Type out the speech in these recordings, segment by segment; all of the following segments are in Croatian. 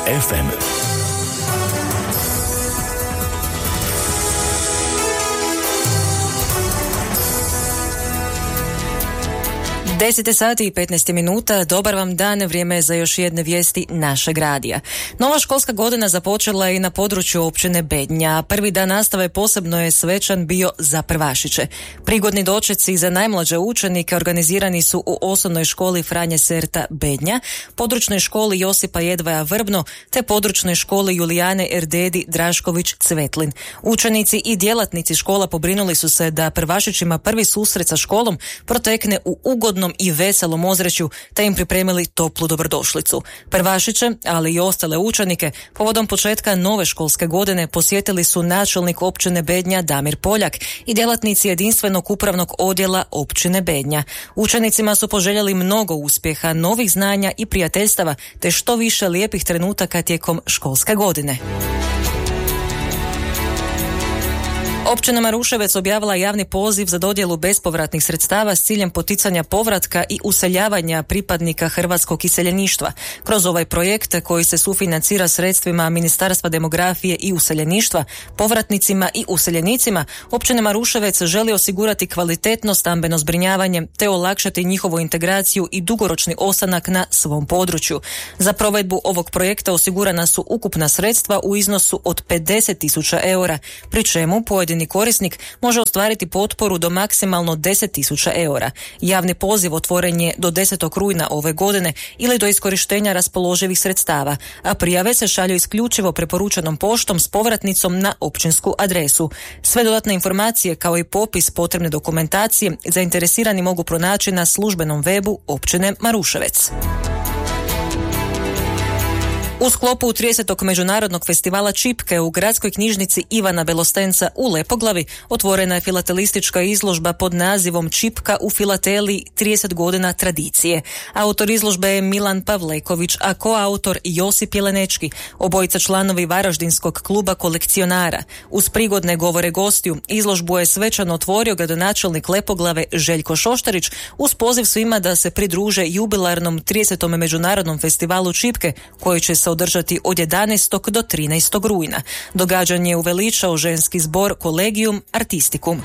FM. 10 sati i 15 minuta, dobar vam dan, vrijeme je za još jedne vijesti našeg radija. Nova školska godina započela je i na području općine Bednja. Prvi dan nastave posebno je svečan bio za prvašiće. Prigodni dočeci za najmlađe učenike organizirani su u osnovnoj školi Franje Serta Bednja, područnoj školi Josipa Jedvaja Vrbno te područnoj školi Julijane Erdedi Drašković Cvetlin. Učenici i djelatnici škola pobrinuli su se da prvašićima prvi susret sa školom protekne u ugodnom i veselom ozračju, te im pripremili toplu dobrodošlicu. Prvašiće, ali i ostale učenike, povodom početka nove školske godine posjetili su načelnik općine Bednja Damir Poljak i djelatnici jedinstvenog upravnog odjela općine Bednja. Učenicima su poželjeli mnogo uspjeha, novih znanja i prijateljstava, te što više lijepih trenutaka tijekom školske godine. Općina Maruševec objavila javni poziv za dodjelu bespovratnih sredstava s ciljem poticanja povratka i useljavanja pripadnika hrvatskog iseljeništva. Kroz ovaj projekt koji se sufinancira sredstvima Ministarstva demografije i useljeništva, povratnicima i useljenicima, općina Maruševec želi osigurati kvalitetno stambeno zbrinjavanje te olakšati njihovu integraciju i dugoročni ostanak na svom području. Za provedbu ovog projekta osigurana su ukupna sredstva u iznosu od 50.000 eura, pri čemu pojedini korisnik može ostvariti potporu do maksimalno 10.000 eura. Javni poziv otvoren je do 10. rujna ove godine ili do iskorištenja raspoloživih sredstava, a prijave se šalju isključivo preporučenom poštom s povratnicom na općinsku adresu. Sve dodatne informacije kao i popis potrebne dokumentacije zainteresirani mogu pronaći na službenom webu općine Maruševec. U sklopu 30. međunarodnog festivala Čipke u gradskoj knjižnici Ivana Belostenca u Lepoglavi otvorena je filatelistička izložba pod nazivom Čipka u filateliji 30 godina tradicije. Autor izložbe je Milan Pavleković, a koautor Josip Jelenečki, obojica članovi Varaždinskog kluba kolekcionara. Uz prigodne govore gostiju izložbu je svečano otvorio gradonačelnik Lepoglave Željko Šoštarić uz poziv svima da se pridruže jubilarnom 30. međunarodnom festivalu Čipke koji će se održati od 11. do 13. rujna. Događanje je uveličao ženski zbor Collegium Artisticum.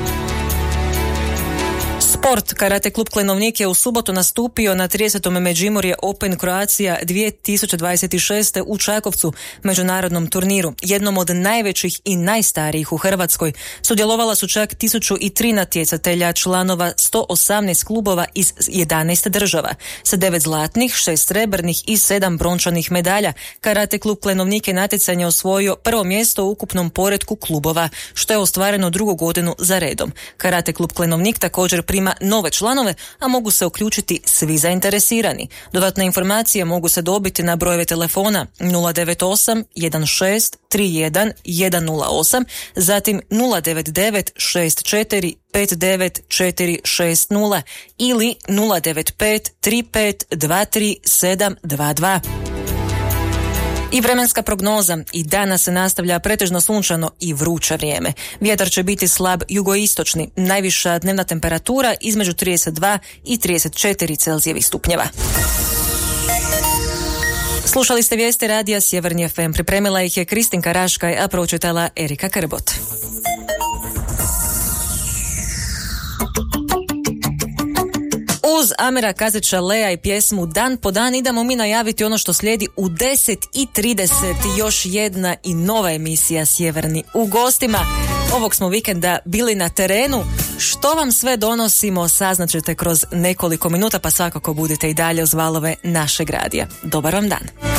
Sport. Karate klub Klenovnik je u subotu nastupio na 30. Međimurje Open Croatia 2026. u Čakovcu, međunarodnom turniru, jednom od najvećih i najstarijih u Hrvatskoj. Sudjelovala su čak 1003 natjecatelja, članova 118 klubova iz 11 država. Sa 9 zlatnih, 6 srebrnih i 7 brončanih medalja, Karate klub Klenovnik je natjecanje osvojio prvo mjesto u ukupnom poretku klubova, što je ostvareno drugu godinu za redom. Karate klub Klenovnik također prima nove članove, a mogu se uključiti svi zainteresirani. Dodatne informacije mogu se dobiti na brojeve telefona 098 16 31 108, zatim 099 64 59 460 ili 095 35 23 722. I vremenska prognoza. I danas se nastavlja pretežno sunčano i vruće vrijeme. Vjetar će biti slab jugoistočni. Najviša dnevna temperatura između 32 i 34 Celzijevih stupnjeva. Slušali ste vijesti radija Sjeverni FM. Pripremila ih je Kristinka Raškaj, a pročitala Erika Krbot. Uz Amira Kazića Lea i pjesmu Dan po dan idemo mi najaviti ono što slijedi u 10:30, još jedna i nova emisija Sjeverni u gostima. Ovog smo vikenda bili na terenu. Što vam sve donosimo saznaćete kroz nekoliko minuta, pa svakako budite i dalje uz valove našeg radija. Dobar vam dan.